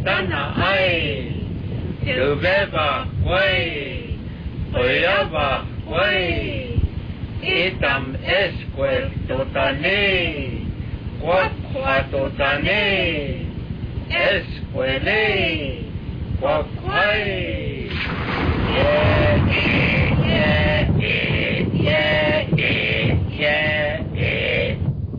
Tana ai, Tuveva way, Oyava way, Itam esquel totane, Quaqua totane, Esquele, Quaqua. Yeah, yeah, yeah, yeah, yeah.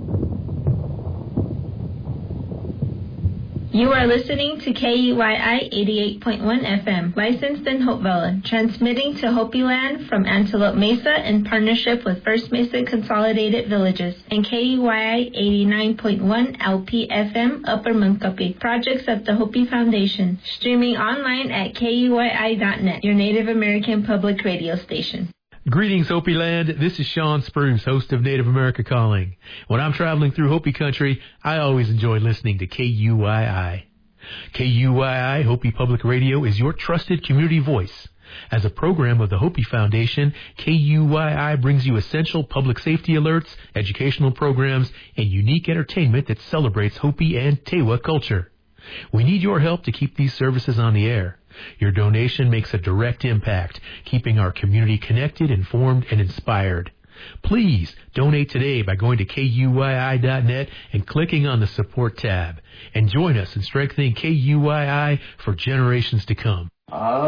You are listening to KUYI 88.1 FM, licensed in Hopevilla, transmitting to Hopi Land from Antelope Mesa in partnership with First Mesa Consolidated Villages, and KUYI 89.1 LP FM, Upper Munkapi, projects of the Hopi Foundation, streaming online at KUYI.net, your Native American public radio station. Greetings, Hopi Land. This is Sean Spruce, host of Native America Calling. When I'm traveling through Hopi country, I always enjoy listening to KUYI. KUYI, Hopi Public Radio, is your trusted community voice. As a program of the Hopi Foundation, KUYI brings you essential public safety alerts, educational programs, and unique entertainment that celebrates Hopi and Tewa culture. We need your help to keep these services on the air. Your donation makes a direct impact, keeping our community connected, informed, and inspired. Please donate today by going to KUYI.net and clicking on the support tab. And join us in strengthening KUYI for generations to come.